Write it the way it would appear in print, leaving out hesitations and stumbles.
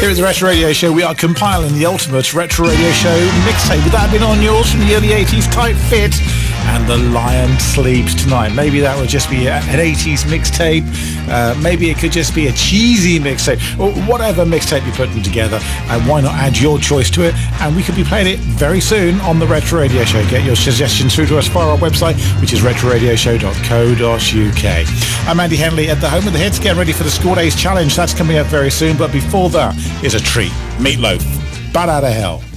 Here at the Retro Radio Show, we are compiling the ultimate Retro Radio Show mixtape. Would that have been on yours from the early 80s? Tight Fit and The Lion Sleeps Tonight. Maybe that would just be an 80s mixtape. Maybe it could just be a cheesy mixtape. Or whatever mixtape you're putting together. And why not add your choice to it? And we could be playing it very soon on the Retro Radio Show. Get your suggestions through to us via our website, which is retroradioshow.co.uk. I'm Andy Henley at the home of the hits. Get ready for the School Days Challenge. That's coming up very soon. But before that is a treat. Meatloaf. Bat Out of Hell.